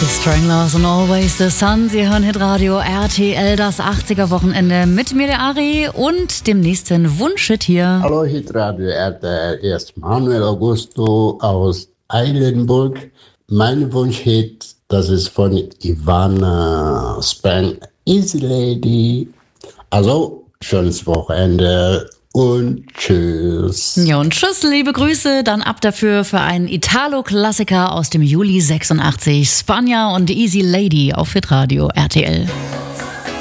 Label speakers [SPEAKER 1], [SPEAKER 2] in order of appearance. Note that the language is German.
[SPEAKER 1] Stranglers and Always the Sun. Sie hören Hitradio RTL, das 80er-Wochenende mit mir, der Ari, und dem nächsten Wunschhit hier.
[SPEAKER 2] Hallo Hitradio RTL, hier ist Manuel Augusto aus Eilenburg. Mein Wunschhit, das ist von Ivana Span, Easy Lady. Also, schönes Wochenende. Und tschüss.
[SPEAKER 1] Ja, und tschüss, liebe Grüße. Dann ab dafür für einen Italo-Klassiker aus dem Juli 86. Spagna und Easy Lady auf Hitradio RTL.